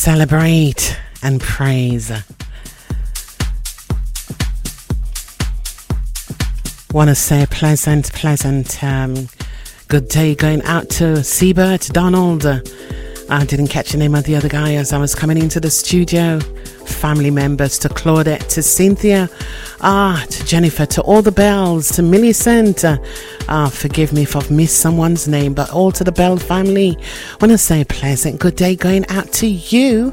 celebrate and praise. Want to say a pleasant good day going out to Siebert Donald. I didn't catch the name of the other guy as I was coming into the studio. Family members, to Claudette, to Cynthia, to Jennifer, to all the Bells, to Millicent. Forgive me if I've missed someone's name, but all to the Bell family. Want to say a pleasant good day going out to you.